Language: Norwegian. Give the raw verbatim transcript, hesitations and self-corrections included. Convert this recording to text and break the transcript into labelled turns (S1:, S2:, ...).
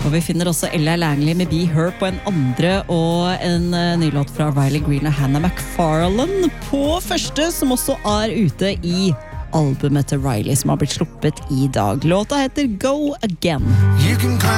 S1: Og vi finner også Ella Langley med Be Her på en andre, og en uh, ny låt fra Riley Green og Hannah McFarlane på første, som også er ute i albumet til Riley, som har blitt sluppet i dag. Låta heter Go Again.